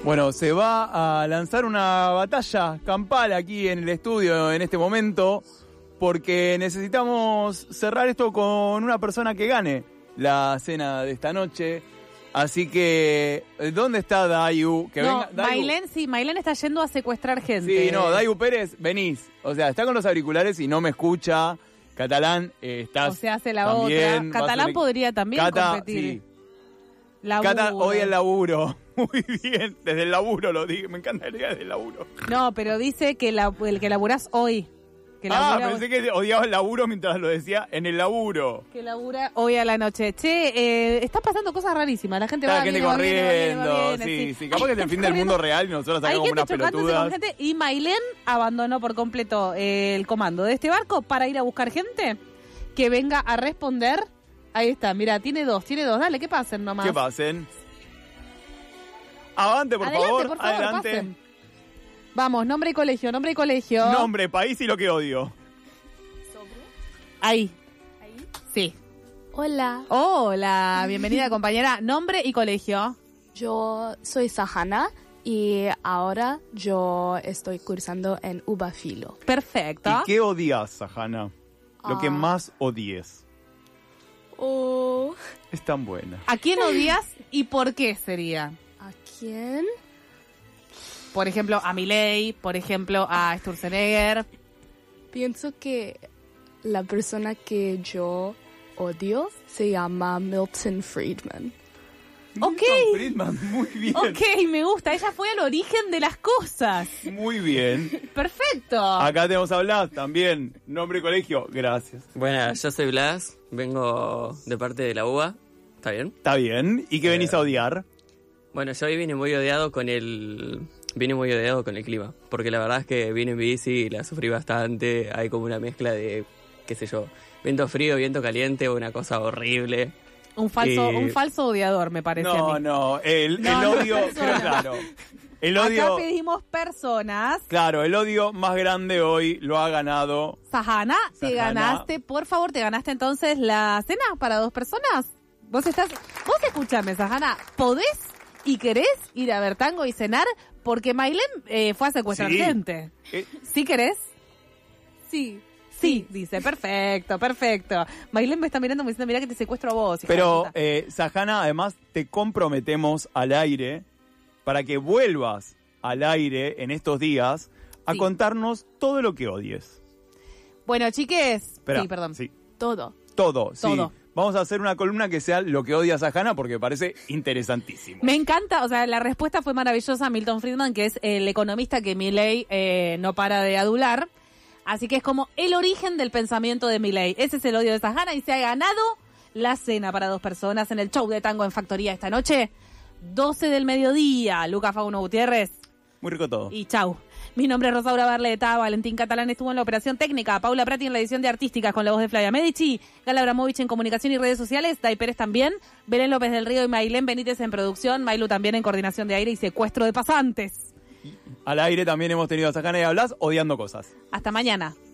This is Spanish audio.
Bueno, se va a lanzar una batalla campal aquí en el estudio en este momento, porque necesitamos cerrar esto con una persona que gane la cena de esta noche. Así que, ¿dónde está Dayu? Que no, venga, Dayu. Mailén está yendo a secuestrar gente. Sí, no, Dayu Pérez, venís. O sea, está con los auriculares y no me escucha. Catalán, estás. O sea, hace la también, otra. Catalán podría también Cata, competir. Sí. Laburo. Cata, hoy el laburo. Muy bien, desde el laburo lo dije. Me encantaría desde el laburo. No, pero dice que el que laburás hoy. Que Pensé que odiaba el laburo mientras lo decía en el laburo. Que labura hoy a la noche. Che, está pasando cosas rarísimas. La gente Está va la gente viene, corriendo. viene, Sí. Capaz que es el fin del mundo real y nosotros sacamos unas pelotudas. Con gente, y Mailén abandonó por completo el comando de este barco para ir a buscar gente que venga a responder. Ahí está, mira, tiene dos. Dale, que pasen nomás. Que pasen. Avante, por favor. Adelante. Pasen. Vamos, nombre y colegio. Nombre, país y lo que odio. Ahí. Sí. Hola, bienvenida compañera. Nombre y colegio. Yo soy Sahana y ahora yo estoy cursando en Ubafilo. Perfecto. ¿Y qué odias, Sahana? Lo que más odies. Oh. Es tan buena. ¿A quién odias y por qué sería? ¿A quién? Por ejemplo, a Milei, por ejemplo, a Sturzenegger. Pienso que la persona que yo odio se llama Milton Friedman. Ok. Milton Friedman, muy bien. Ok, me gusta. Ella fue al origen de las cosas. Muy bien. Perfecto. Acá tenemos a Blas también. Nombre y colegio. Gracias. Buenas, yo soy Blas. Vengo de parte de la UBA. ¿Está bien? Está bien. ¿Y qué venís a odiar? Bueno, yo hoy vine muy odiado con el clima, porque la verdad es que vine en bici y la sufrí bastante. Hay como una mezcla de, qué sé yo, viento frío, viento caliente, una cosa horrible. Un falso odiador, me parece a mí. No, el odio, pero claro. El odio, acá pedimos personas. Claro, el odio más grande hoy lo ha ganado Sahana, te ganaste, por favor, te ganaste entonces la cena para 2 personas. Vos escuchame, Sahana, ¿podés y querés ir a ver tango y cenar? Porque Mailén fue a secuestrar gente. ¿Sí querés? Sí, dice, perfecto. Mailén me está mirando diciendo, mirá que te secuestro a vos. Pero, Sahana, además te comprometemos al aire para que vuelvas al aire en estos días a contarnos todo lo que odies. Bueno, chiques. Espera, sí, perdón. Sí. Todo. Sí. Vamos a hacer una columna que sea lo que odia Sahana porque parece interesantísimo. Me encanta, o sea, la respuesta fue maravillosa a Milton Friedman, que es el economista que Milei no para de adular. Así que es como el origen del pensamiento de Milei. Ese es el odio de Sahana y se ha ganado la cena para 2 personas en el show de tango en Factoría esta noche. 12 del mediodía. Lucas Fauno Gutiérrez. Muy rico todo. Y chau. Mi nombre es Rosaura Barleta, Valentín Catalán estuvo en la operación técnica, Paula Prati en la edición de Artísticas con la voz de Flavia Medici, Gala Abramovich en comunicación y redes sociales, Day Pérez también, Belén López del Río y Mailén Benítez en producción, Mailu también en coordinación de aire y secuestro de pasantes. Al aire también hemos tenido a Sahana y a Blas odiando cosas. Hasta mañana.